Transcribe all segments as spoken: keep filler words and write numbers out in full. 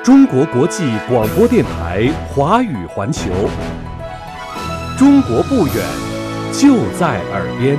中国国际广播电台华语环球，中国不远，就在耳边。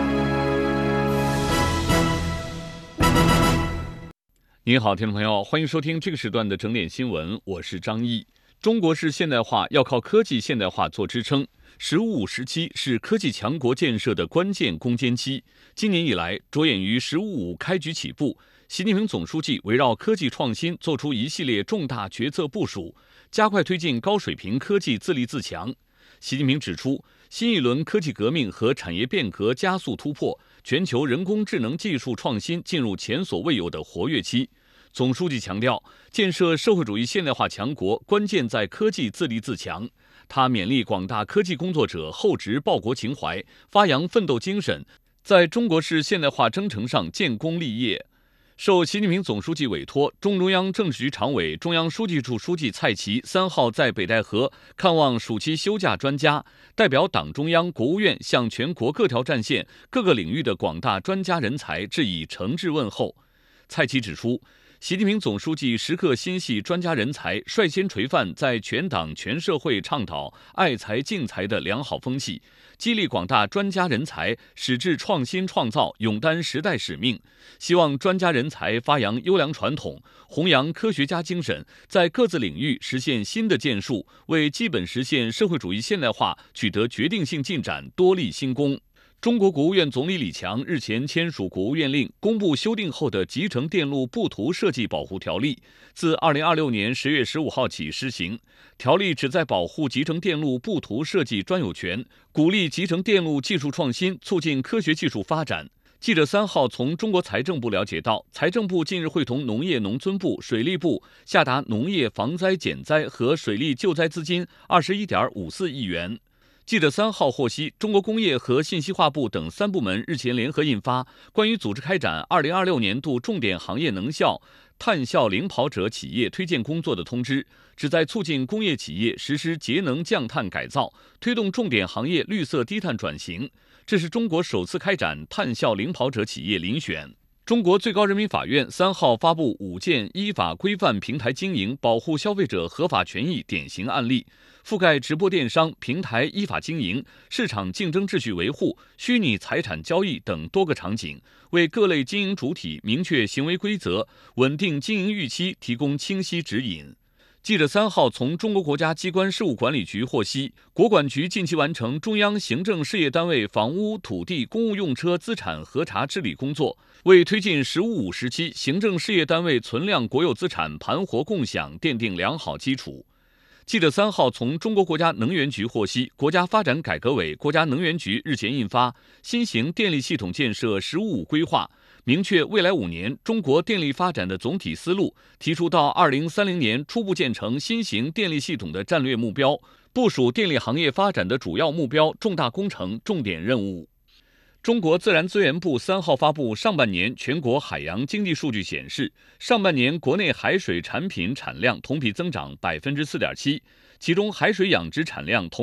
您好，听众朋友，欢迎收听这个时段的整点新闻，我是张毅。中国式现代化要靠科技现代化做支撑，“十五五”时期是科技强国建设的关键攻坚期。今年以来，着眼于“十五五”开局起步，习近平总书记围绕科技创新做出一系列重大决策部署，加快推进高水平科技自立自强。习近平指出，新一轮科技革命和产业变革加速突破，全球人工智能技术创新进入前所未有的活跃期。总书记强调，建设社会主义现代化强国，关键在科技自立自强。他勉励广大科技工作者厚植报国情怀，发扬奋斗精神，在中国式现代化征程上建功立业。受习近平总书记委托，中共中央政治局常委、中央书记处书记蔡奇三号在北戴河看望暑期休假专家，代表党中央、国务院向全国各条战线、各个领域的广大专家人才致以诚挚问候。蔡奇指出，习近平总书记时刻心系专家人才，率先垂范在全党全社会倡导爱才敬才的良好风气，激励广大专家人才矢志创新创造，勇担时代使命。希望专家人才发扬优良传统，弘扬科学家精神，在各自领域实现新的建树，为基本实现社会主义现代化取得决定性进展多立新功。中国国务院总理李强日前签署国务院令，公布修订后的《集成电路布图设计保护条例》，自二零二六年十月十五号起施行。条例旨在保护集成电路布图设计专有权，鼓励集成电路技术创新，促进科学技术发展。记者三号从中国财政部了解到，财政部近日会同农业农村部、水利部下达农业防灾减灾和水利救灾资金二十一点五四亿元。记者三号获悉，中国工业和信息化部等三部门日前联合印发《关于组织开展二零二六年度重点行业能效碳效领跑者企业推荐工作的通知》，旨在促进工业企业实施节能降碳改造，推动重点行业绿色低碳转型。这是中国首次开展碳效领跑者企业遴选。中国最高人民法院三号发布五件依法规范平台经营、保护消费者合法权益典型案例，覆盖直播电商、平台依法经营、市场竞争秩序维护、虚拟财产交易等多个场景，为各类经营主体明确行为规则、稳定经营预期提供清晰指引。记者三号从中国国家机关事务管理局获悉，国管局近期完成中央行政事业单位房屋、土地、公务用车资产核查治理工作，为推进“十五五”时期行政事业单位存量国有资产盘活共享奠定良好基础。记者三号从中国国家能源局获悉，国家发展改革委、国家能源局日前印发《新型电力系统建设“十五五”规划》，明确未来五年中国电力发展的总体思路，提出到二零三零年初步建成新型电力系统的战略目标，部署电力行业发展的主要目标、重大工程、重点任务。中国自然资源部三号发布上半年全国海洋经济数据显示，上半年国内海水产品产量同比增长百分之四点七，其中海水养殖产量同